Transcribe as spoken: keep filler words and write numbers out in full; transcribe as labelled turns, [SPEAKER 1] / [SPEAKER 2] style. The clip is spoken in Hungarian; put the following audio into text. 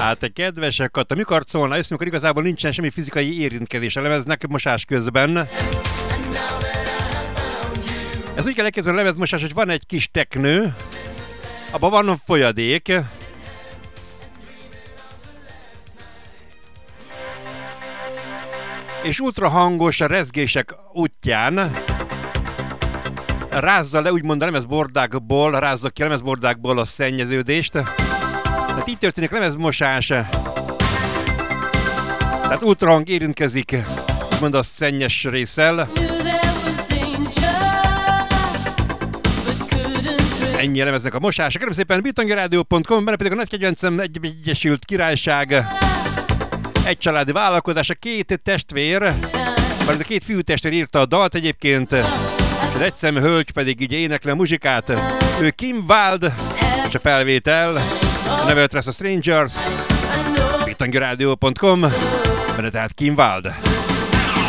[SPEAKER 1] Hát, kedvesek, a mikor szólna össze, amikor igazából nincsen semmi fizikai érintkezés a lemeznek mosás közben. Ez úgy kell elképzelni a lemezmosás, hogy van egy kis teknő, abban van folyadék, és ultrahangos rezgések útján rázza le, úgymond a lemezbordákból, rázza ki a lemezbordákból a szennyeződést. Tehát így történik lemezmosás. Tehát ultrahang érintkezik, úgymond a szennyes résszel. Ennyi lemeznek a mosása. Kérem szépen bitangeradio pont com, benne pedig a nagy kedvencem egy Egyesült Királyság. Egy családi vállalkozás, a két testvér, mert a két fiú testvér írta a dalt egyébként, és az egyszemű hölgy pedig így énekli a muzsikát. Ő Kim Wilde, és a felvétel, a Never Trust a Strangers, bitangeradio pont com, benne tehát Kim Wilde.